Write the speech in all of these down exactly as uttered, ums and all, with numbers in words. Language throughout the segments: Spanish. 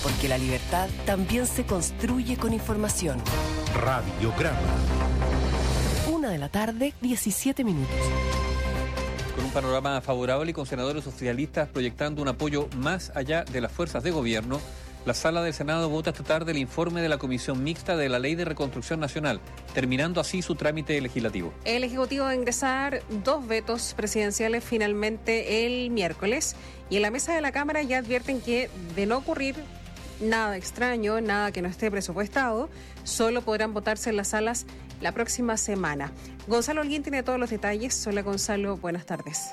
porque la libertad también se construye con información. Radiograma. Una de la tarde, diecisiete minutos. Con un panorama favorable y con senadores oficialistas proyectando un apoyo más allá de las fuerzas de gobierno, la Sala del Senado vota esta tarde el informe de la Comisión Mixta de la Ley de Reconstrucción Nacional, terminando así su trámite legislativo. El Ejecutivo va a ingresar dos vetos presidenciales finalmente el miércoles, y en la mesa de la Cámara ya advierten que, de no ocurrir nada extraño, nada que no esté presupuestado, solo podrán votarse en las salas la próxima semana. Gonzalo Holguín tiene todos los detalles. Hola Gonzalo, buenas tardes.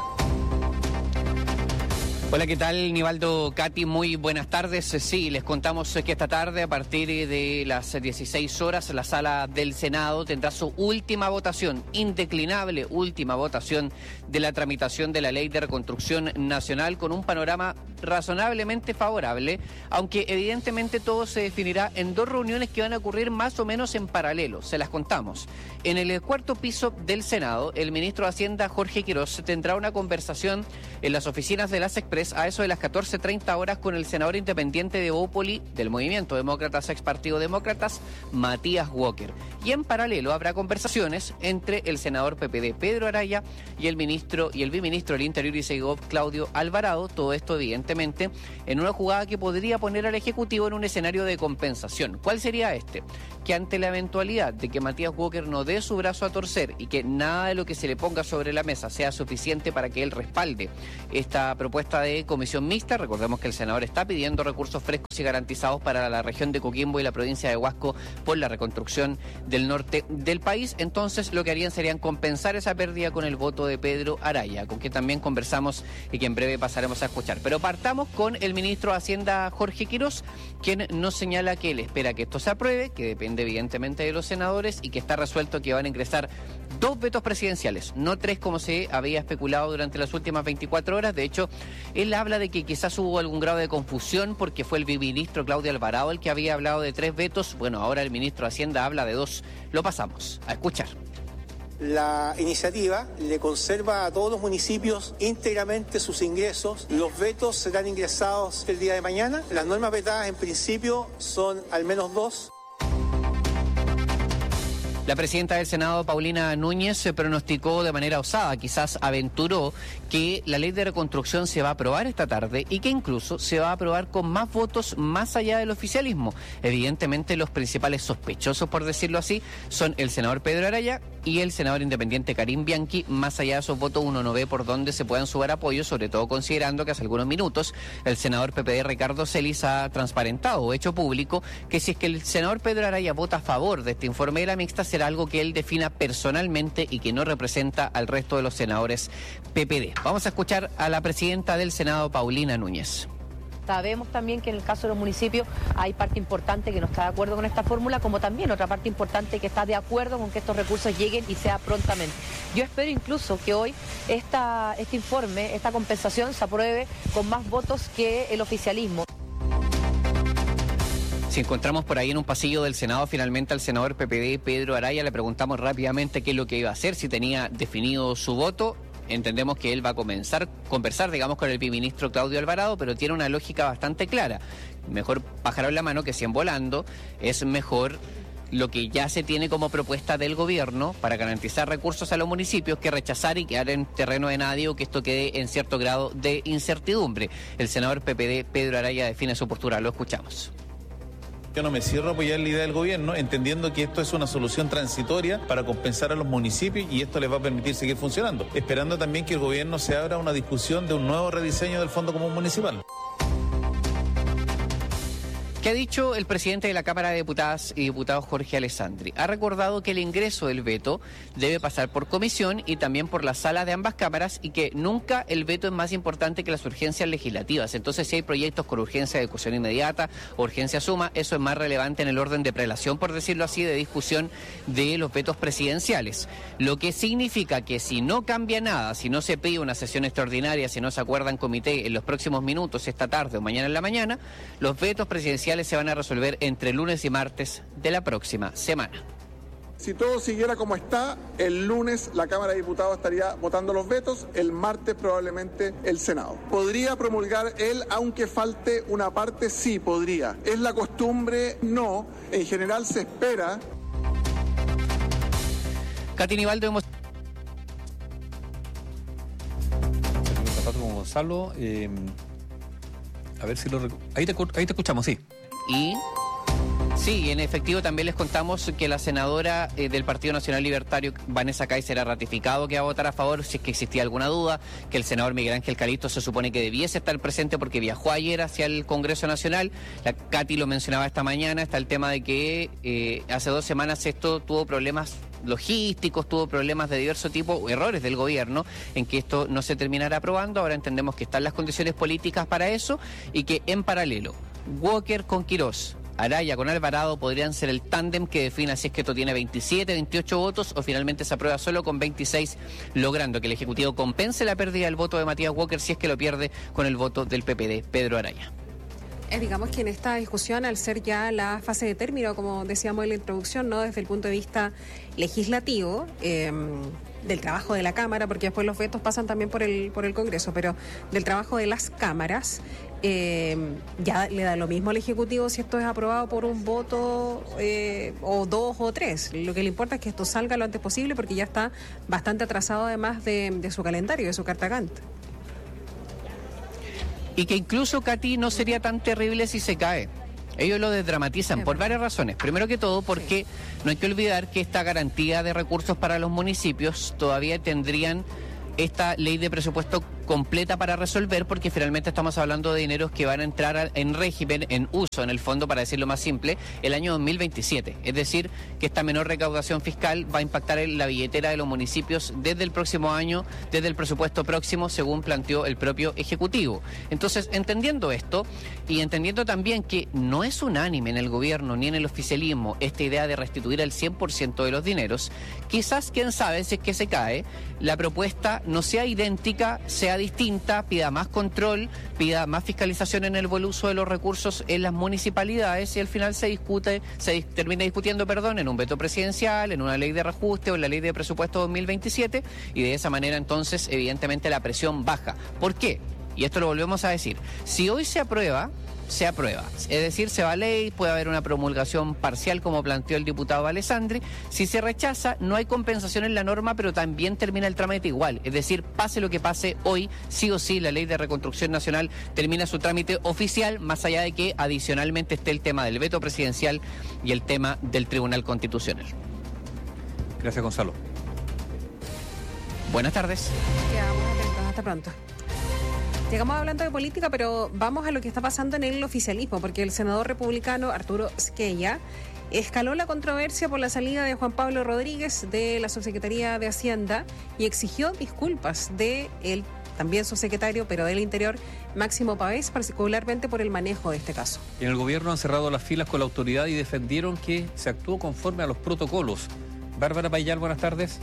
Hola, ¿qué tal? Nivaldo, Katy, muy buenas tardes. Sí, les contamos que esta tarde, a partir de las dieciséis horas, la Sala del Senado tendrá su última votación, indeclinable última votación de la tramitación de la Ley de Reconstrucción Nacional, con un panorama razonablemente favorable, aunque evidentemente todo se definirá en dos reuniones que van a ocurrir más o menos en paralelo. Se las contamos. En el cuarto piso del Senado, el ministro de Hacienda, Jorge Quirós, tendrá una conversación en las oficinas de las Express a eso de las catorce treinta horas con el senador independiente de Bópoli del Movimiento Demócratas, ex Partido Demócratas, Matías Walker. Y en paralelo habrá conversaciones entre el senador P P D, Pedro Araya, y el ministro y el biministro del Interior y Segov, Claudio Alvarado. Todo esto, evidentemente, en una jugada que podría poner al Ejecutivo en un escenario de compensación. ¿Cuál sería este? Que ante la eventualidad de que Matías Walker no dé su brazo a torcer y que nada de lo que se le ponga sobre la mesa sea suficiente para que él respalde esta propuesta de comisión mixta, recordemos que el senador está pidiendo recursos frescos y garantizados para la región de Coquimbo y la provincia de Huasco por la reconstrucción del norte del país, entonces lo que harían serían compensar esa pérdida con el voto de Pedro Araya, con quien también conversamos y que en breve pasaremos a escuchar. Pero partamos con el ministro de Hacienda, Jorge Quirós, quien nos señala que él espera que esto se apruebe, que depende evidentemente de los senadores y que está resuelto que van a ingresar dos vetos presidenciales, no tres como se había especulado durante las últimas veinticuatro horas. De hecho, él habla de que quizás hubo algún grado de confusión porque fue el ministro Claudio Alvarado el que había hablado de tres vetos. Bueno, ahora el ministro de Hacienda habla de dos. Lo pasamos a escuchar. La iniciativa le conserva a todos los municipios íntegramente sus ingresos. Los vetos serán ingresados el día de mañana. Las normas vetadas en principio son al menos dos. La presidenta del Senado, Paulina Núñez, se pronosticó de manera osada, quizás aventuró, que la ley de reconstrucción se va a aprobar esta tarde y que incluso se va a aprobar con más votos más allá del oficialismo. Evidentemente los principales sospechosos, por decirlo así, son el senador Pedro Araya y el senador independiente Karim Bianchi. Más allá de esos votos uno no ve por dónde se puedan sumar apoyos, sobre todo considerando que hace algunos minutos el senador P P D Ricardo Celis ha transparentado o hecho público que si es que el senador Pedro Araya vota a favor de este informe de la mixta, será algo que él defina personalmente y que no representa al resto de los senadores P P D. Vamos a escuchar a la presidenta del Senado, Paulina Núñez. Sabemos también que en el caso de los municipios hay parte importante que no está de acuerdo con esta fórmula, como también otra parte importante que está de acuerdo con que estos recursos lleguen y sea prontamente. Yo espero incluso que hoy esta, este informe, esta compensación se apruebe con más votos que el oficialismo. Si encontramos por ahí en un pasillo del Senado finalmente al senador P P D, Pedro Araya, le preguntamos rápidamente qué es lo que iba a hacer, si tenía definido su voto. Entendemos que él va a comenzar, conversar, digamos, con el biministro Claudio Alvarado, pero tiene una lógica bastante clara. Mejor pájaro en la mano que cien volando. Es mejor lo que ya se tiene como propuesta del gobierno para garantizar recursos a los municipios que rechazar y quedar en terreno de nadie o que esto quede en cierto grado de incertidumbre. El senador P P D, Pedro Araya, define su postura. Lo escuchamos. Yo no me cierro a apoyar la idea del gobierno, entendiendo que esto es una solución transitoria para compensar a los municipios y esto les va a permitir seguir funcionando, esperando también que el gobierno se abra a una discusión de un nuevo rediseño del Fondo Común Municipal. ¿Qué ha dicho el presidente de la Cámara de Diputadas y Diputados, Jorge Alessandri? Ha recordado que el ingreso del veto debe pasar por comisión y también por la sala de ambas cámaras y que nunca el veto es más importante que las urgencias legislativas. Entonces, si hay proyectos con urgencia de discusión inmediata o urgencia suma, eso es más relevante en el orden de prelación, por decirlo así, de discusión de los vetos presidenciales. Lo que significa que si no cambia nada, si no se pide una sesión extraordinaria, si no se acuerda en comité en los próximos minutos, esta tarde o mañana en la mañana, los vetos presidenciales se van a resolver entre lunes y martes de la próxima semana. Si todo siguiera como está, el lunes la Cámara de Diputados estaría votando los vetos, el martes probablemente el Senado. ¿Podría promulgar él aunque falte una parte? Sí, podría. ¿Es la costumbre? No. En general se espera. Katy Nivaldo, hemos... Con Gonzalo, eh, a ver si lo... Ahí te, ahí te escuchamos, sí. Y... Sí, en efectivo también les contamos que la senadora eh, del Partido Nacional Libertario, Vanessa Kaiser, ha ratificado que va a votar a favor si es que existía alguna duda, que el senador Miguel Ángel Calisto se supone que debiese estar presente porque viajó ayer hacia el Congreso Nacional. La Katy lo mencionaba esta mañana, está el tema de que eh, hace dos semanas esto tuvo problemas logísticos, tuvo problemas de diverso tipo, errores del gobierno, en que esto no se terminara aprobando. Ahora entendemos que están las condiciones políticas para eso y que en paralelo, Walker con Quirós, Araya con Alvarado podrían ser el tándem que defina si es que esto tiene veintisiete, veintiocho votos o finalmente se aprueba solo con veintiséis, logrando que el Ejecutivo compense la pérdida del voto de Matías Walker si es que lo pierde con el voto del P P D, Pedro Araya. Eh, digamos que en esta discusión, al ser ya la fase de término, como decíamos en la introducción, no desde el punto de vista legislativo, eh, del trabajo de la Cámara, porque después los vetos pasan también por el, por el Congreso, pero del trabajo de las cámaras, eh, ya le da lo mismo al Ejecutivo si esto es aprobado por un voto eh, o dos o tres. Lo que le importa es que esto salga lo antes posible porque ya está bastante atrasado además de, de su calendario, de su carta Gantt. Y que incluso, Katy, no sería tan terrible si se cae. Ellos lo desdramatizan por varias razones. Primero que todo porque sí, no hay que olvidar que esta garantía de recursos para los municipios todavía tendrían esta ley de presupuesto completa para resolver, porque finalmente estamos hablando de dineros que van a entrar en régimen, en uso, en el fondo, para decirlo más simple, el año dos mil veintisiete. Es decir, que esta menor recaudación fiscal va a impactar en la billetera de los municipios desde el próximo año, desde el presupuesto próximo, según planteó el propio Ejecutivo. Entonces, entendiendo esto y entendiendo también que no es unánime en el gobierno ni en el oficialismo esta idea de restituir el cien por ciento de los dineros, quizás, quién sabe, si es que se cae, la propuesta no sea idéntica, sea distinta, pida más control, pida más fiscalización en el buen uso de los recursos en las municipalidades y al final se discute, se termina discutiendo, perdón, en un veto presidencial, en una ley de reajuste o en la ley de presupuesto dos mil veintisiete, y de esa manera entonces evidentemente la presión baja. ¿Por qué? Y esto lo volvemos a decir, si hoy se aprueba, se aprueba. Es decir, se va a ley, puede haber una promulgación parcial como planteó el diputado Alessandri. Si se rechaza, no hay compensación en la norma, pero también termina el trámite igual. Es decir, pase lo que pase hoy, sí o sí, la ley de reconstrucción nacional termina su trámite oficial, más allá de que adicionalmente esté el tema del veto presidencial y el tema del Tribunal Constitucional. Gracias, Gonzalo. Buenas tardes. Quedamos atentos. Hasta pronto. Llegamos hablando de política, pero vamos a lo que está pasando en el oficialismo, porque el senador republicano Arturo Squella escaló la controversia por la salida de Juan Pablo Rodríguez de la Subsecretaría de Hacienda y exigió disculpas de él, también subsecretario, pero del Interior, Máximo Pavés, particularmente por el manejo de este caso. En el gobierno han cerrado las filas con la autoridad y defendieron que se actuó conforme a los protocolos. Bárbara Payal, buenas tardes.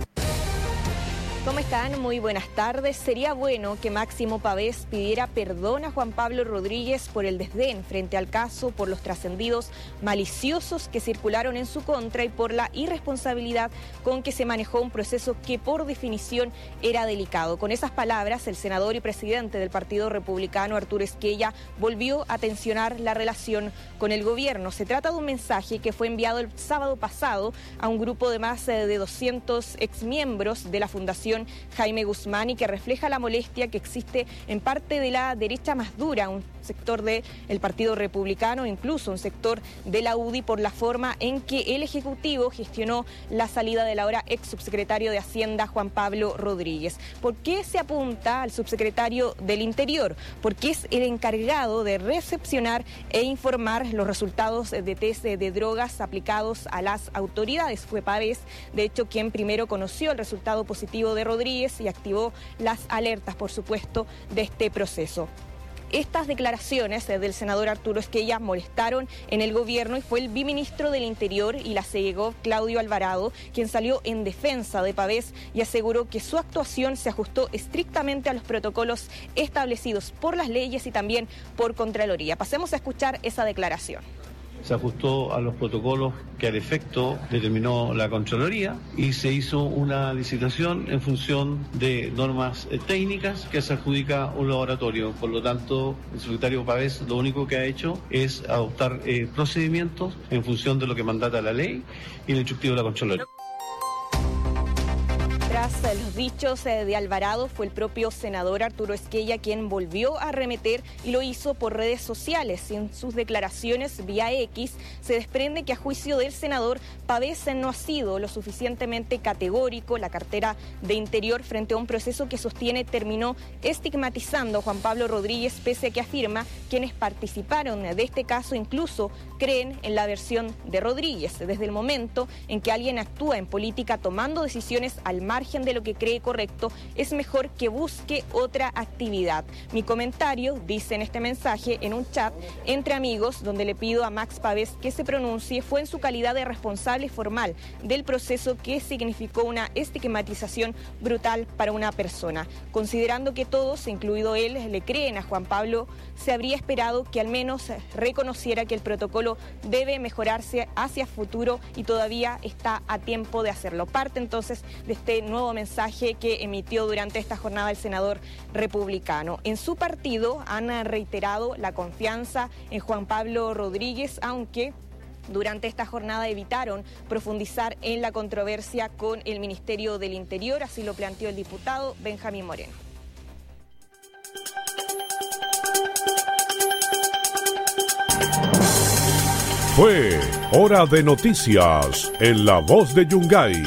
¿Cómo están? Muy buenas tardes. Sería bueno que Máximo Pavés pidiera perdón a Juan Pablo Rodríguez por el desdén frente al caso, por los trascendidos maliciosos que circularon en su contra y por la irresponsabilidad con que se manejó un proceso que por definición era delicado. Con esas palabras, el senador y presidente del Partido Republicano, Arturo Squella, volvió a tensionar la relación con el gobierno. Se trata de un mensaje que fue enviado el sábado pasado a un grupo de más de doscientos exmiembros de la Fundación Jaime Guzmán y que refleja la molestia que existe en parte de la derecha más dura, un sector del Partido Republicano, incluso un sector de la U D I, por la forma en que el Ejecutivo gestionó la salida del ahora ex subsecretario de Hacienda, Juan Pablo Rodríguez. ¿Por qué se apunta al subsecretario del Interior? Porque es el encargado de recepcionar e informar los resultados de test de drogas aplicados a las autoridades. Fue Pavés, de hecho, quien primero conoció el resultado positivo de Rodríguez y activó las alertas, por supuesto, de este proceso. Estas declaraciones del senador Arturo Squella molestaron en el gobierno y fue el biministro del Interior y la C E G O V, Claudio Alvarado, quien salió en defensa de Pavés y aseguró que su actuación se ajustó estrictamente a los protocolos establecidos por las leyes y también por Contraloría. Pasemos a escuchar esa declaración. se ajustó a los protocolos que al efecto determinó la Contraloría y se hizo una licitación en función de normas eh, técnicas que se adjudica un laboratorio. Por lo tanto, el secretario Pavés lo único que ha hecho es adoptar eh, procedimientos en función de lo que mandata la ley y el instructivo de la Contraloría. Tras los dichos de Alvarado, fue el propio senador Arturo Esquella quien volvió a arremeter y lo hizo por redes sociales. En sus declaraciones vía X se desprende que a juicio del senador Pavés no ha sido lo suficientemente categórico. La cartera de Interior frente a un proceso que sostiene terminó estigmatizando a Juan Pablo Rodríguez, pese a que afirma quienes participaron de este caso incluso creen en la versión de Rodríguez. Desde el momento en que alguien actúa en política tomando decisiones al margen de lo que cree correcto, es mejor que busque otra actividad. Mi comentario, dice en este mensaje, en un chat entre amigos, donde le pido a Max Pavés que se pronuncie, fue en su calidad de responsable formal del proceso que significó una estigmatización brutal para una persona. Considerando que todos, incluido él, le creen a Juan Pablo, se habría esperado que al menos reconociera que el protocolo debe mejorarse hacia futuro y todavía está a tiempo de hacerlo. Parte entonces de este nuevo mensaje que emitió durante esta jornada el senador republicano. En su partido han reiterado la confianza en Juan Pablo Rodríguez, aunque durante esta jornada evitaron profundizar en la controversia con el Ministerio del Interior, así lo planteó el diputado Benjamín Moreno. Fue Hora de Noticias en La Voz de Yungay.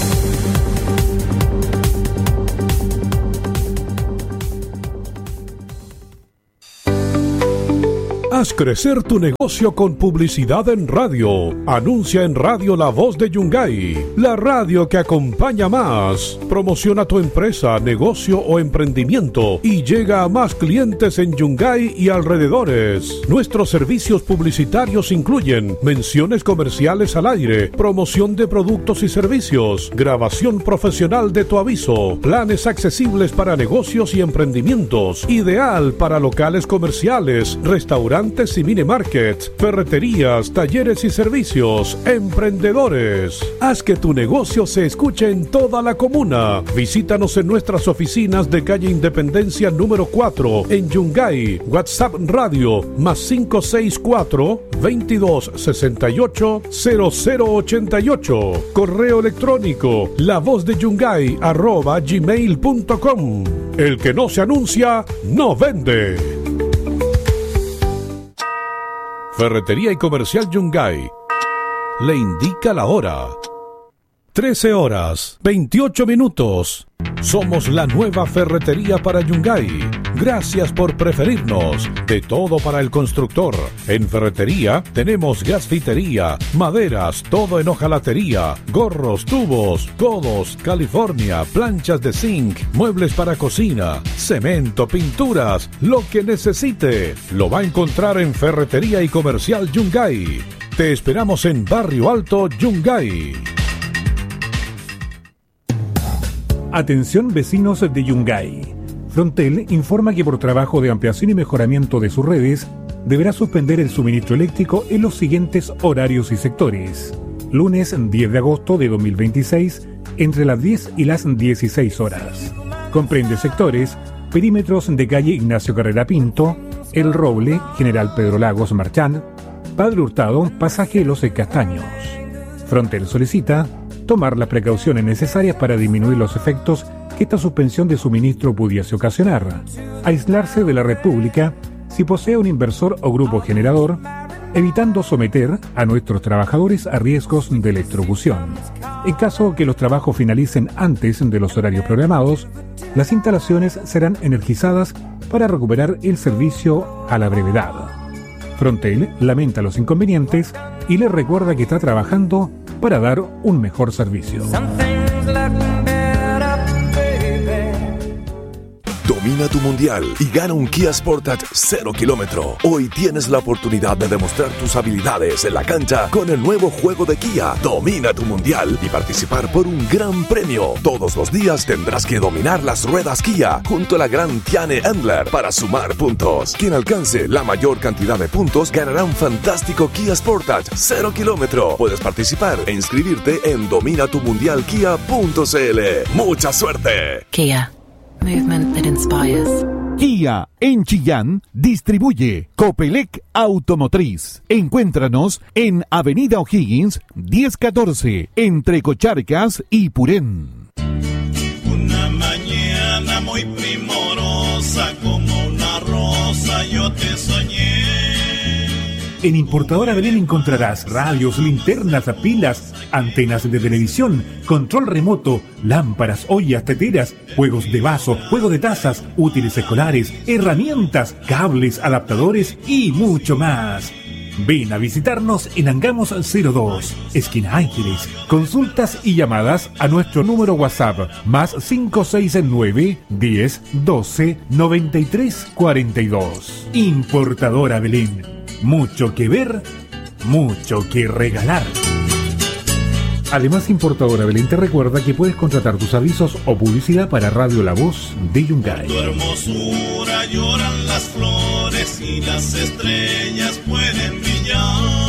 Haz crecer tu negocio con publicidad en radio. Anuncia en Radio La Voz de Yungay, la radio que acompaña más. Promociona tu empresa, negocio o emprendimiento y llega a más clientes en Yungay y alrededores. Nuestros servicios publicitarios incluyen menciones comerciales al aire, promoción de productos y servicios, grabación profesional de tu aviso, planes accesibles para negocios y emprendimientos, ideal para locales comerciales, restaurantes y mini markets, ferreterías, talleres y servicios, emprendedores. Haz que tu negocio se escuche en toda la comuna. Visítanos en nuestras oficinas de calle Independencia número cuatro en Yungay. WhatsApp Radio más cinco seis cuatro, veintidós sesenta y ocho, cero cero ochenta y ocho. Correo electrónico lavozdeyungay arroba gmail punto com. El que no se anuncia, no vende. Ferretería y Comercial Yungay le indica la hora. trece horas, veintiocho minutos. Somos la nueva ferretería para Yungay. Gracias por preferirnos. De todo para el constructor. En ferretería tenemos gasfitería, maderas, todo en hojalatería, gorros, tubos, codos, California, planchas de zinc, muebles para cocina, cemento, pinturas, lo que necesite. Lo va a encontrar en Ferretería y Comercial Yungay. Te esperamos en Barrio Alto, Yungay. Atención vecinos de Yungay. Frontel informa que por trabajo de ampliación y mejoramiento de sus redes, deberá suspender el suministro eléctrico en los siguientes horarios y sectores. Lunes diez de agosto de dos mil veintiséis, entre las diez y las dieciséis horas. Comprende sectores, perímetros de calle Ignacio Carrera Pinto, El Roble, General Pedro Lagos Marchán, Padre Hurtado, Pasaje Los Castaños. Frontel solicita tomar las precauciones necesarias para disminuir los efectos que esta suspensión de suministro pudiese ocasionar, aislarse de la red pública si posee un inversor o grupo generador, evitando someter a nuestros trabajadores a riesgos de electrocución. En caso que los trabajos finalicen antes de los horarios programados, las instalaciones serán energizadas para recuperar el servicio a la brevedad. Frontel lamenta los inconvenientes y les recuerda que está trabajando para dar un mejor servicio. Domina tu Mundial y gana un Kia Sportage cero kilómetro. Hoy tienes la oportunidad de demostrar tus habilidades en la cancha con el nuevo juego de Kia. Domina tu Mundial y participar por un gran premio. Todos los días tendrás que dominar las ruedas Kia junto a la gran Tiane Endler para sumar puntos. Quien alcance la mayor cantidad de puntos ganará un fantástico Kia Sportage cero kilómetro. Puedes participar e inscribirte en domina tu mundial kia punto c l. ¡Mucha suerte! Kia. Movement that inspires. Kia en Chillán distribuye Copelec Automotriz. Encuéntranos en Avenida O'Higgins diez catorce entre Cocharcas y Purén. Una mañana muy primorosa como una rosa yo te soñé. En Importadora Belén encontrarás radios, linternas, pilas, antenas de televisión, control remoto, lámparas, ollas, teteras, juegos de vaso, juego de tazas, útiles escolares, herramientas, cables, adaptadores y mucho más. Ven a visitarnos en Angamos cero dos, esquina Ángeles. Consultas y llamadas a nuestro número WhatsApp más cinco seis nueve, diez, doce, noventa y tres, cuarenta y dos. Importadora Belén. Mucho que ver, mucho que regalar. Además, Importadora Belén te recuerda que puedes contratar tus avisos o publicidad para Radio La Voz de Yungay. Tu hermosura lloran las flores y las estrellas pueden brillar.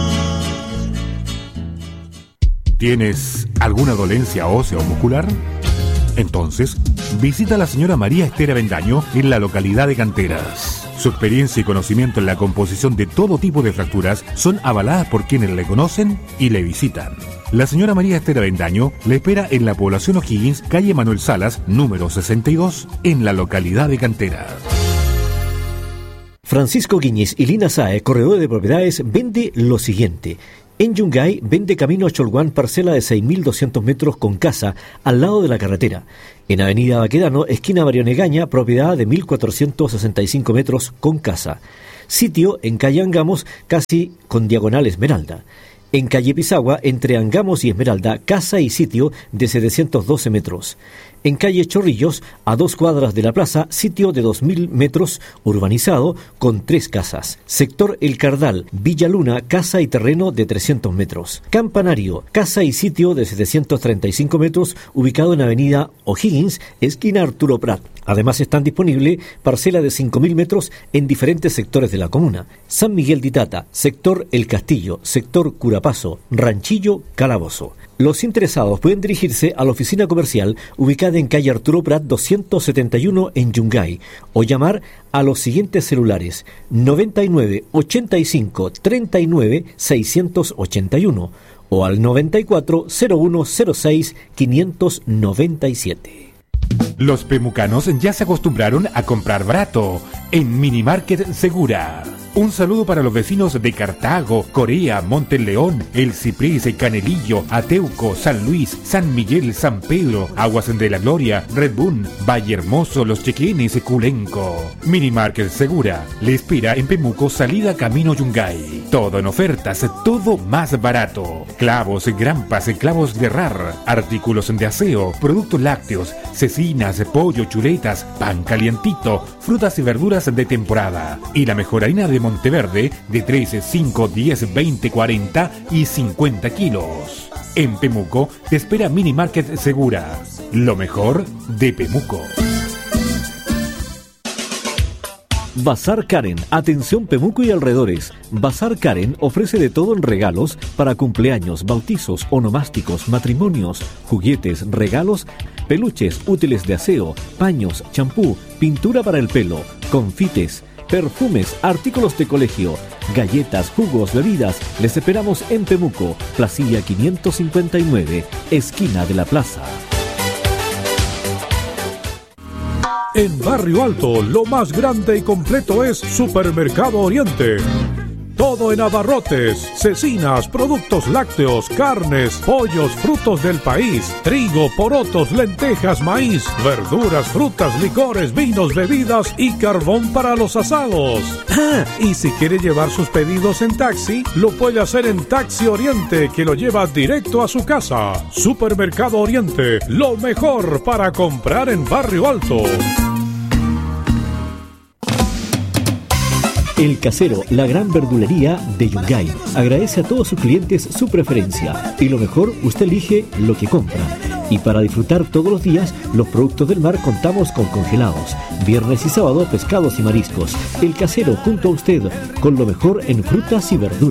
¿Tienes alguna dolencia ósea o muscular? Entonces, visita a la señora María Esther Avendaño en la localidad de Canteras. Su experiencia y conocimiento en la composición de todo tipo de fracturas son avaladas por quienes le conocen y le visitan. La señora María Esther Avendaño le espera en la población O'Higgins, calle Manuel Salas, número sesenta y dos, en la localidad de Canteras. Francisco Guiñez y Lina Sae, corredor de propiedades, vende lo siguiente. En Yungay vende camino a Cholguán parcela de seis mil doscientos metros con casa al lado de la carretera. En Avenida Baquedano, esquina Barionegaña, propiedad de mil cuatrocientos sesenta y cinco metros con casa. Sitio en calle Angamos, casi con diagonal Esmeralda. En calle Pisagua, entre Angamos y Esmeralda, casa y sitio de setecientos doce metros. En calle Chorrillos, a dos cuadras de la plaza, sitio de dos mil metros, urbanizado, con tres casas. Sector El Cardal, Villa Luna, casa y terreno de trescientos metros. Campanario, casa y sitio de setecientos treinta y cinco metros, ubicado en Avenida O'Higgins, esquina Arturo Prat. Además están disponibles parcela de cinco mil metros en diferentes sectores de la comuna. San Miguel de Itata, sector El Castillo, sector Curapazo, Ranchillo, Calabozo. Los interesados pueden dirigirse a la oficina comercial ubicada en calle Arturo Prat doscientos setenta y uno en Yungay o llamar a los siguientes celulares noventa y nueve, ochenta y cinco, treinta y nueve, seiscientos ochenta y uno o al noventa y cuatro, cero uno cero seis, quinientos noventa y siete. Los pemucanos ya se acostumbraron a comprar barato en Minimarket Segura. Un saludo para los vecinos de Cartago, Corea, Monteleón, El Ciprés, Canelillo, Ateuco, San Luis, San Miguel, San Pedro, Aguas de la Gloria, Red Bull, Valle Hermoso, Los Chequenes, Culenco. Minimarket Segura le espera en Pemuco, salida camino Yungay. Todo en ofertas, todo más barato. Clavos, grampas, clavos de rar, artículos de aseo, productos lácteos, cecinas, pollo, chuletas, pan calientito, frutas y verduras de temporada. Y la mejor harina de Monteverde de trece, cinco, diez, veinte, cuarenta y cincuenta kilos. En Pemuco te espera Minimarket Segura. Lo mejor de Pemuco. Bazar Karen, atención Pemuco y alrededores. Bazar Karen ofrece de todo en regalos para cumpleaños, bautizos, onomásticos, matrimonios, juguetes, regalos, peluches, útiles de aseo, paños, champú, pintura para el pelo, confites, perfumes, artículos de colegio, galletas, jugos, bebidas. Les esperamos en Pemuco, Placilla quinientos cincuenta y nueve, esquina de la plaza. En Barrio Alto, lo más grande y completo es Supermercado Oriente. Todo en abarrotes, cecinas, productos lácteos, carnes, pollos, frutos del país, trigo, porotos, lentejas, maíz, verduras, frutas, licores, vinos, bebidas y carbón para los asados. Ah, y si quiere llevar sus pedidos en taxi, lo puede hacer en Taxi Oriente, que lo lleva directo a su casa. Supermercado Oriente, lo mejor para comprar en Barrio Alto. El Casero, la gran verdulería de Yungay. Agradece a todos sus clientes su preferencia. Y lo mejor, usted elige lo que compra. Y para disfrutar todos los días, los productos del mar contamos con congelados. Viernes y sábado, pescados y mariscos. El Casero, junto a usted, con lo mejor en frutas y verduras.